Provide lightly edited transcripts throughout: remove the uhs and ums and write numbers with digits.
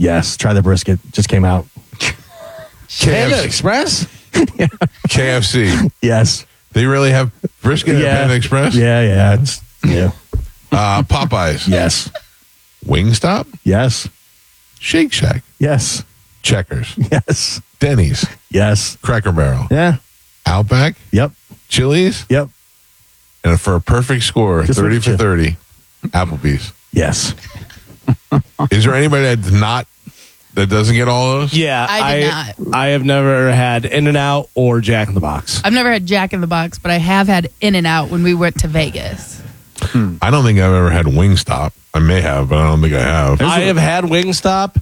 Yes. Try the brisket. Just came out. Panda Express? KFC. Yes. They really have brisket at Panda Express? Yeah. Yeah. Popeyes. Yes. Wingstop? Yes. Shake Shack. Yes. Checkers. Yes. Denny's. Yes. Cracker Barrel. Yeah. Outback. Yep. Chili's. Yep. And for a perfect score, Just 30 look for at 30, Applebee's. Yes. Is there anybody that doesn't get all those? Yeah. I did not. I have never had In-N-Out or Jack in the Box. I've never had Jack in the Box, but I have had In-N-Out when we went to Vegas. I don't think I've ever had Wingstop. I may have, but I don't think I have. I have had Wingstop.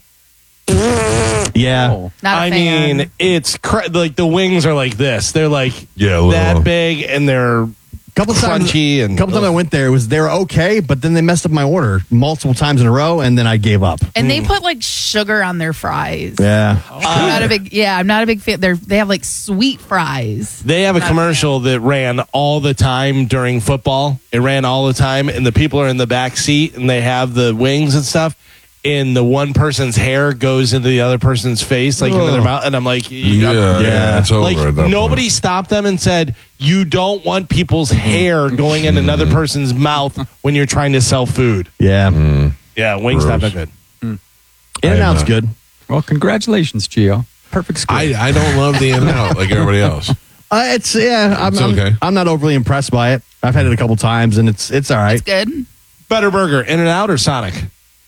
Yeah. Oh. Not a I fan. mean, it's like the wings are like this. They're like that big, and they're Couple times I went there, they were okay, but then they messed up my order multiple times in a row, and then I gave up. And they put like sugar on their fries. Yeah. I'm not a big fan. They have like sweet fries. They have a commercial that ran all the time during football. It ran all the time, and the people are in the back seat, and they have the wings and stuff. And the one person's hair goes into the other person's face, like into their mouth. And I'm like, it's over. like at that nobody point. stopped them and said, you don't want people's hair going in another person's mouth when you're trying to sell food. Yeah. Yeah, Wingstop are good. In-N-Out's good. Well, congratulations, Gio. Perfect score. I don't love the In-N-Out like everybody else. It's okay. I'm not overly impressed by it. I've had it a couple times, and it's all right. It's good. Better burger, In-N-Out or Sonic?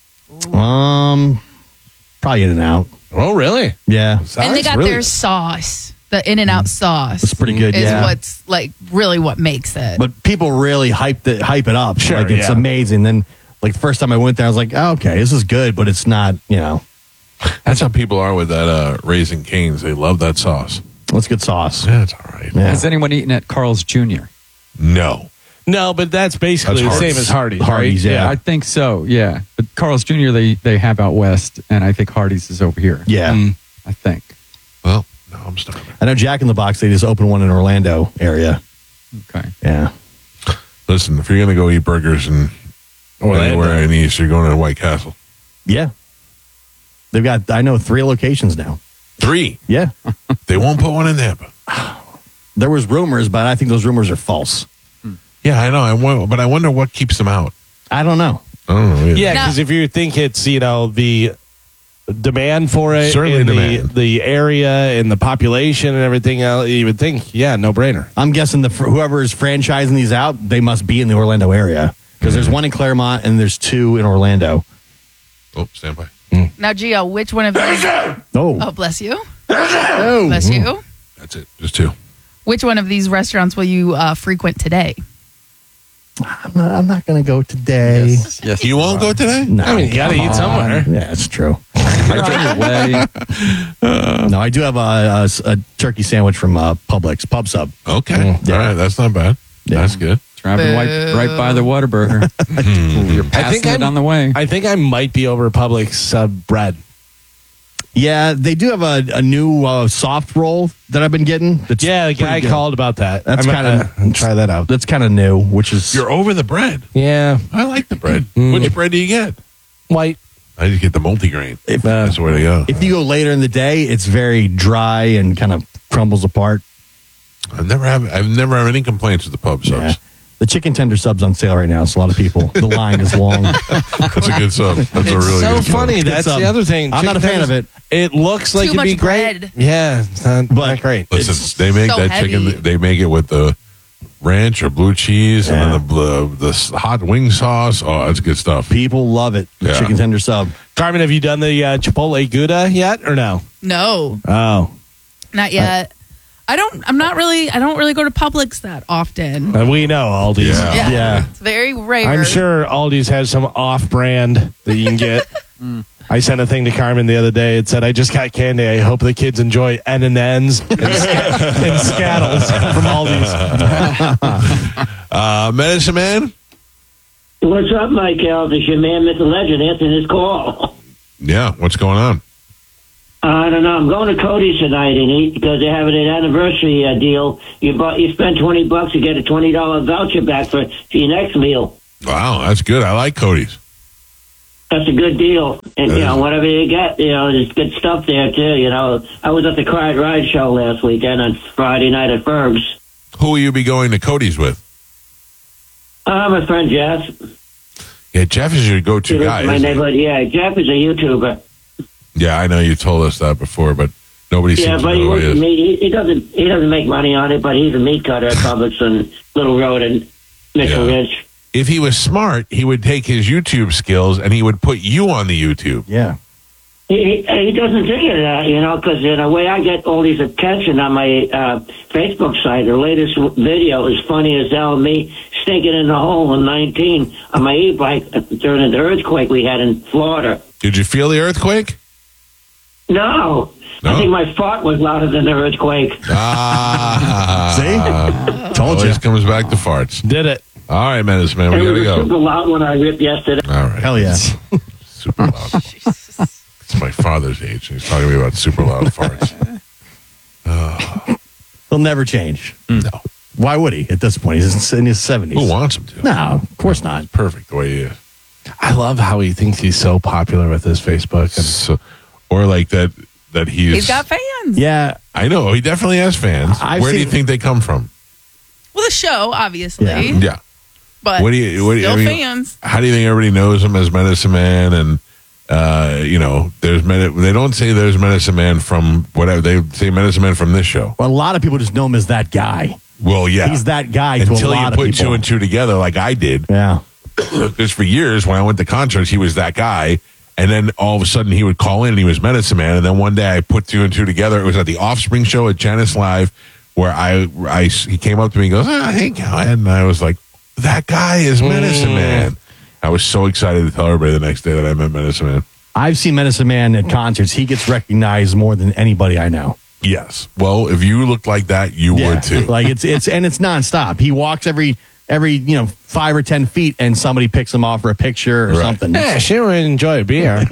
Probably In-N-Out. Oh, really? Yeah. And they got their sauce. The In-N-Out sauce. It's pretty good, is yeah. what's like really what makes it. But people really hype it up. Sure, like it's yeah. amazing. Then like the first time I went there, I was like, oh, okay, this is good, but it's not, That's how people are with that Raising Cane's. They love that sauce. It's good sauce. Yeah, it's all right. Yeah. Has anyone eaten at Carl's Jr.? No. No, but that's basically That's the same Hardee's. as Hardee's. Hardee's, right? yeah. I think so, yeah. But Carl's Jr., they have out west, and I think Hardee's is over here. Yeah. I think. Well, no, I'm starving. I know Jack in the Box, they just opened one in Orlando area. Okay. Yeah. Listen, if you're going to go eat burgers in anywhere in East, you're going to White Castle. Yeah. They've got, I know, 3 locations now. 3. Yeah. They won't put one in Tampa. There was rumors, but I think those rumors are false. Yeah, I know. But I wonder what keeps them out. I don't know. I don't know either. Yeah, because if you think it's, the demand for it, Certainly and demand. the area and the population and everything else, you would think, no brainer. I'm guessing whoever is franchising these out, they must be in the Orlando area. Because there's one in Claremont and there's 2 in Orlando. Oh, stand by. Now, Gio, which one of these? Oh, bless you. Oh. Bless you. That's it. Just 2. Which one of these restaurants will you frequent today? I'm not going to go today. Yes. You won't go today? No. I mean, you got to eat somewhere. Yeah, it's true. Way. No, I do have a turkey sandwich from Publix, Pub Sub. Okay. Yeah. All right. That's not bad. Yeah. That's good. Driving right by the Whataburger. You're passing it on the way. I think I might be over Publix bread. Yeah, they do have a new soft roll that I've been getting. That's The guy pretty good. called about that. That's I'm kinda- gonna try that out. That's kind of new, which is You're over the bread. Yeah, I like the bread. Which bread do you get? white. I just get the multigrain. If- That's the way to go. if you go later in the day, it's very dry and kind of crumbles apart. I've never have any complaints with the pub subs. Yeah. The chicken tender sub's on sale right now, so a lot of people. The line is long. That's a good sub. That's a It's really so good sub. funny. That's It's, the other thing. I'm not a Chicken fan of tenders, it. It looks like Too it'd be much great. bread. Yeah, it's not great. Listen, they make so that heavy. chicken. They make it with the ranch or blue cheese Yeah. and then the hot wing sauce. Oh, that's good stuff. People love it. The Yeah. chicken tender sub. Carmen, have you done the Chipotle Gouda yet or no? No, Oh, not yet. I don't really go to Publix that often. we know Aldi's. Yeah. Yeah. It's very rare. I'm sure Aldi's has some off-brand that you can get. I sent a thing to Carmen the other day. It said, "I just got candy. I hope the kids enjoy N&N's and Skittles from Aldi's." Medicine Man. What's up, Mike Elvis? Your man, Mr. Legend, answering his call. Yeah, what's going on? I don't know. I'm going to Cody's tonight and eat because they're having an anniversary deal. You spend $20, you get a $20 voucher back for your next meal. Wow, that's good. I like Cody's. That's a good deal. And, whatever you get, there's good stuff there, too. I was at the Quiet Ride show last weekend on Friday night at Ferg's. Who will you be going to Cody's with? My friend Jeff. Yeah, Jeff is your go-to guy. My neighborhood. Yeah, Jeff is a YouTuber. Yeah, I know you told us that before, but nobody seems to but know who he is. he doesn't make money on it, but he's a meat cutter at Publix and Little Road and Mitchell Ridge. If he was smart, he would take his YouTube skills and he would put you on the YouTube. Yeah. He doesn't think of that, because in a way I get all these attention on my Facebook site. The latest video is funny as hell. Me stinking in the hole in 19 on my e-bike during the earthquake we had in Florida. Did you feel the earthquake? No. I think my fart was louder than the earthquake. See? Told you. Always comes back to farts. Did it. All right, Menace Man, It we was gotta go. super loud when I ripped yesterday. All right. Hell yeah. Super loud. It's my father's age. He's talking to me about super loud farts. He'll never change. No. Why would he at this point? He's in his 70s. Who wants him to? No, of course not. Perfect the way he is. I love how he thinks he's so popular with his Facebook. And So, or like that He's got fans. Yeah. I know. He definitely has fans. I've Where do you seen- think they come from? Well, the show, obviously. Yeah. Yeah. But What do you still I mean, fans. How do you think everybody knows him as Medicine Man? And there's they don't say there's Medicine Man from whatever. They say Medicine Man from this show. Well, a lot of people just know him as that guy. Well, yeah, He's that guy to until a lot you of put people. two and two together, like I did. Yeah. Because for years when I went to concerts, he was that guy. And then all of a sudden he would call in and he was Medicine Man. And then one day I put two and two together. It was at the Offspring show at Janice Live where he came up to me and goes, hey, Galahad. And I was like, that guy is Medicine Man. I was so excited to tell everybody the next day that I met Medicine Man. I've seen Medicine Man at concerts. He gets recognized more than anybody I know. Yes. Well, if you looked like that, you would too. Like it's nonstop. He walks every 5 or 10 feet and somebody picks him off for a picture or Right. something. yeah, she would enjoy a beer.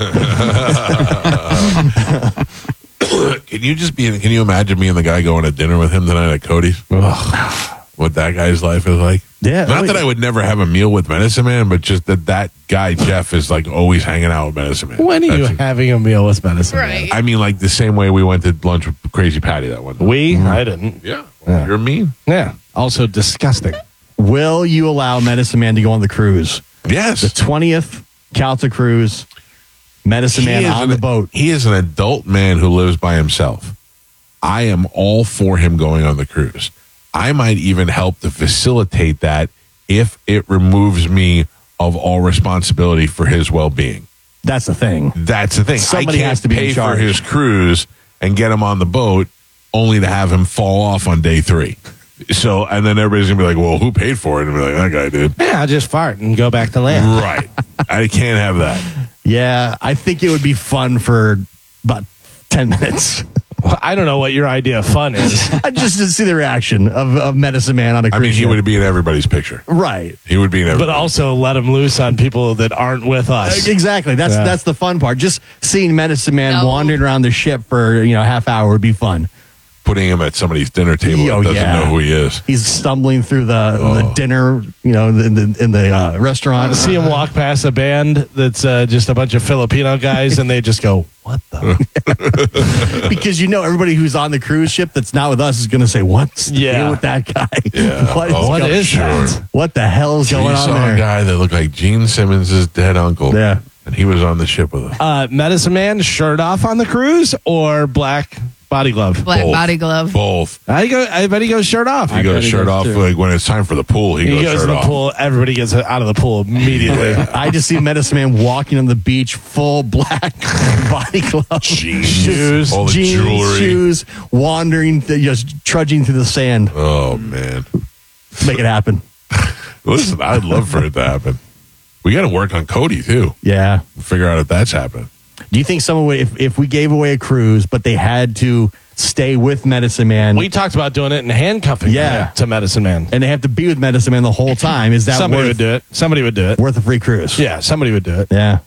Can you imagine me and the guy going to dinner with him tonight at Cody's? What that guy's life is like? Yeah. Not that I would never have a meal with Medicine Man, but just that guy, Jeff, is like always hanging out with Medicine Man. When are you That's- having a meal with Medicine Man? Right. I mean, like the same way we went to lunch with Crazy Patty that one time. I didn't. Yeah. You're mean. Yeah. Also disgusting. Will you allow Medicine Man to go on the cruise? Yes. The 20th Calta cruise. Medicine Man on the boat. He is an adult man who lives by himself. I am all for him going on the cruise. I might even help to facilitate that if it removes me of all responsibility for his well-being. That's the thing. That's the thing. Somebody I can't has to be in pay for charge. his cruise and get him on the boat only to have him fall off on day 3. So, and then everybody's going to be like, well, who paid for it? And be like, that guy did. Yeah, I'll just fart and go back to land. Right. I can't have that. Yeah, I think it would be fun for about 10 minutes. Well, I don't know what your idea of fun is. Just to see the reaction of Medicine Man on a cruise I mean, he ship. would be in everybody's picture. Right. He would be in But everybody's. also let him loose on people that aren't with us. Exactly. That's the fun part. Just seeing Medicine Man No. wandering around the ship for a half hour would be fun. Putting him at somebody's dinner table Oh, that doesn't yeah. know who he is. He's stumbling through the dinner, in the restaurant. See him walk past a band that's just a bunch of Filipino guys, and they just go, "What the?" Because everybody who's on the cruise ship that's not with us is going to say, "What's the Yeah. deal with that guy? Yeah. What is, Oh, what going- is that? What the hell is So going you on saw there?" a guy that looked like Gene Simmons' dead uncle. Yeah. And he was on the ship with us. Medicine Man shirt off on the cruise or black body glove? Black Both. body glove. Both. I bet he goes shirt off. He goes bet he shirt does, off. too. Like when it's time for the pool, he He goes goes shirt to the off. pool. Everybody gets out of the pool immediately. I just see Medicine Man walking on the beach, full black body glove, Jeans. Shoes. All the jeans, jewelry. shoes, wandering, just trudging through the sand. Oh, man. Make it happen. Listen, I'd love for it to happen. We got to work on Cody, too. Yeah. Figure out if that's happening. Do you think someone would, if we gave away a cruise, but they had to stay with Medicine Man, We talked about doing it and handcuffing Yeah. him to Medicine Man. and they have to be with Medicine Man the whole time, is that Somebody worth, would do it. Somebody would do it. worth a free cruise? Yeah, somebody would do it. Yeah.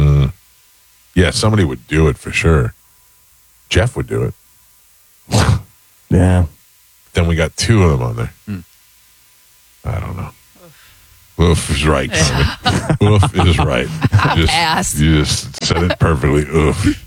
Yeah, somebody would do it for sure. Jeff would do it. Yeah. Then we got 2 of them on there. I don't know. Oof is right, Tommy. Oof is right. Pass. You just said it perfectly. Oof.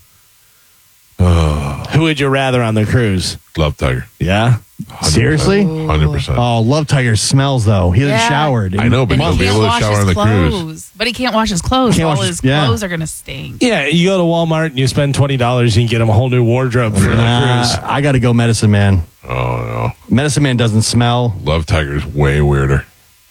Who would you rather on the cruise? Love Tiger. Yeah. 100%. Seriously? 100%. Oh, Love Tiger smells though. He hasn't Yeah. showered. I know, but And he'll he be can't able to wash shower his on the cruise. clothes. But he can't wash his clothes. Can't All wash his his- yeah. clothes are going to stink. Yeah, you go to Walmart and you spend $20, you can get him a whole new wardrobe for the cruise. I got to go Medicine Man. Oh, no. Medicine Man doesn't smell. Love Tiger's way weirder.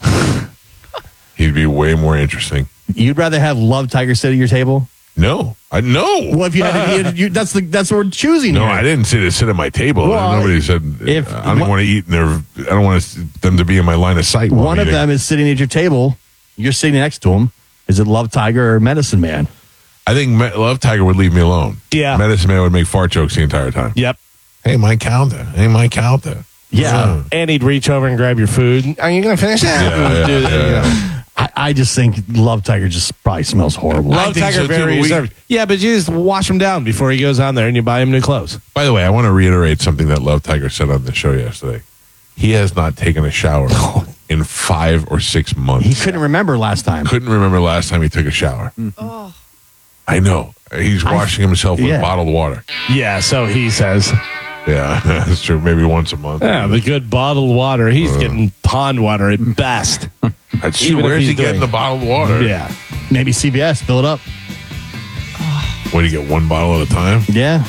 He'd be way more interesting. You'd rather have Love Tiger sit at your table? No. No. Well, if you had to, that's what we're choosing. No, here. I didn't say to sit at my table. Well, Nobody said if- I don't want to eat in their. I don't want them to be in my line of sight. while One I'm of eating. them is sitting at your table. You're sitting next to him. Is it Love Tiger or Medicine Man? I think Love Tiger would leave me alone. Yeah. Medicine Man would make fart jokes the entire time. Yep. Hey, my counter. Hey, my counter. Yeah. And he'd reach over and grab your food. Are you going to finish that? Yeah, Do yeah, that, yeah, you know. yeah. I just think Love Tiger just probably smells horrible. Love think Tiger so, too, very but we- reserved. Yeah, but you just wash him down before he goes on there and you buy him new clothes. By the way, I want to reiterate something that Love Tiger said on the show yesterday. He has not taken a shower in 5 or 6 months. He couldn't remember last time. Couldn't remember last time he took a shower. Oh. I know. He's washing himself with yeah. bottled water. Yeah, so he says. Yeah, that's true. Maybe once a month. Yeah, the good bottled water. He's getting pond water at best. That's true. Even if Where's he's he getting doing- the bottled water? Yeah. Maybe CVS. Fill it up. What, do you get one bottle at a time? Yeah.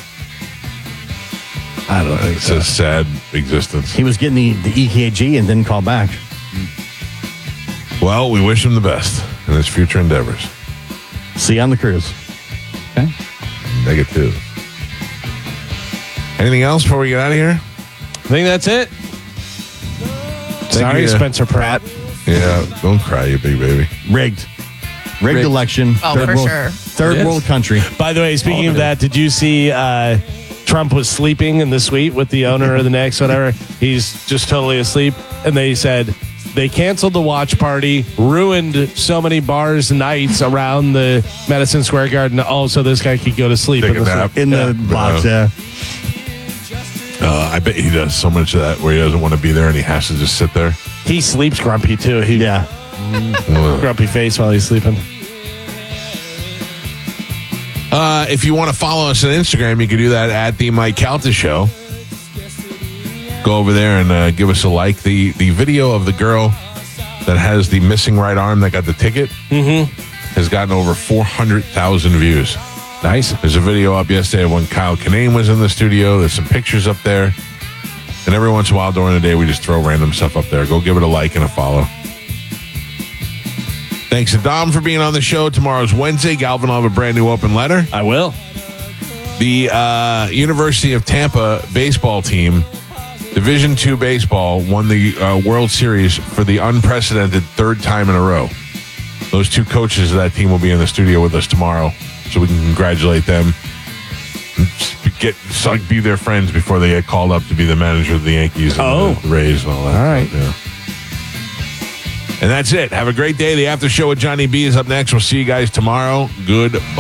I don't think It's so. a sad existence. He was getting the EKG and didn't call back. Well, we wish him the best in his future endeavors. See you on the cruise. Okay. Negative. Anything else before we get out of here? I think that's it. Sorry, you. Spencer Pratt. Yeah, don't cry, you big baby. Rigged election. Oh, for world, sure. Third Yes. world country. By the way, speaking of that, did you see Trump was sleeping in the suite with the owner of the Knicks, whatever? He's just totally asleep. And they said they canceled the watch party, ruined so many bars and nights around the Madison Square Garden. Oh, so this guy could go to sleep Take in a the nap. suite. In the box, yeah. I bet he does so much of that where he doesn't want to be there and he has to just sit there. He sleeps grumpy too. He Yeah. grumpy face while he's sleeping. If you want to follow us on Instagram, you can do that at the Mike Calta Show. Go over there and give us a like. The video of the girl that has the missing right arm that got the ticket has gotten over 400,000 views. Nice. There's a video up yesterday when Kyle Kinane was in the studio. There's some pictures up there. And every once in a while during the day, we just throw random stuff up there. Go give it a like and a follow. Thanks to Dom for being on the show. Tomorrow's Wednesday. Galvin will have a brand new open letter. I will. The University of Tampa baseball team, Division II baseball, won the World Series for the unprecedented third time in a row. Those two coaches of that team will be in the studio with us tomorrow, so we can congratulate them. And be their friends before they get called up to be the manager of the Yankees and the Rays and all that. All right. Yeah. And that's it. Have a great day. The after show with Johnny B is up next. We'll see you guys tomorrow. Goodbye.